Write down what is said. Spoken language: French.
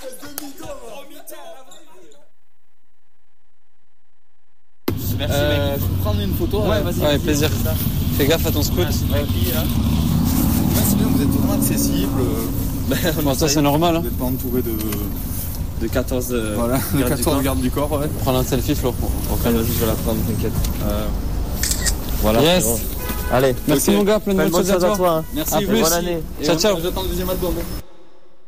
Merci mec. Je peux prendre une photo? Ouais, vas-y. Ouais, plaisir. Fais gaffe à ton scout. Ouais, c'est bien, vous êtes vraiment accessible. Bon, ça c'est normal. Hein. Vous n'êtes pas entouré de 14 voilà, de 14 gardes du corps. Ouais. Prends un selfie, Flo. Vas-y, je vais la prendre, t'inquiète. Voilà. Yes. Bon. Allez. Merci mon gars, plein de bonnes choses à toi. Hein. Merci, à plus. Bonne année. Ciao, ciao. J'attends le deuxième album.